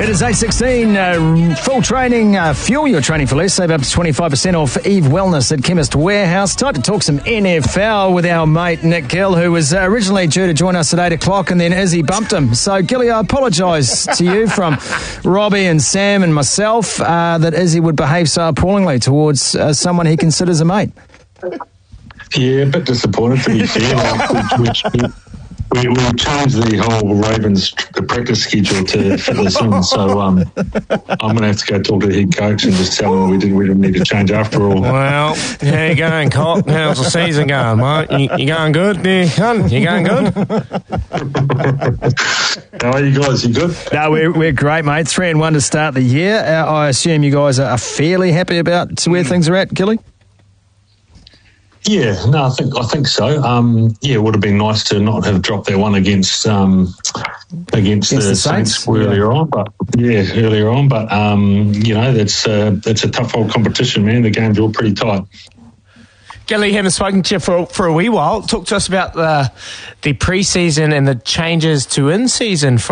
It is 8:16. Full training, fuel your training for less. Save up to 25% off Eve Wellness at Chemist Warehouse. Time to talk some NFL with our mate Nick Gill, who was originally due to join us at 8 o'clock, and then Izzy bumped him. So, Gilly, I apologise to you from Robbie and Sam and myself that Izzy would behave so appallingly towards someone he considers a mate. Yeah, a bit disappointed, to be fair. We've changed the whole Ravens practice schedule to fit this in, so I'm going to have to go talk to the head coach and just tell him we didn't need to change after all. Well, how you going, Colt? How's the season going, mate? You going good? You going good? How are you guys? You good? No, we're great, mate. 3-1 to start the year. I assume you guys are fairly happy about where things are at, Gilly? Yeah, no, I think so. It would have been nice to not have dropped that one against the Saints earlier on. But that's a tough old competition, man. The game's all pretty tight. Gilly, haven't spoken to you for a wee while. Talk to us about the pre-season and the changes to in-season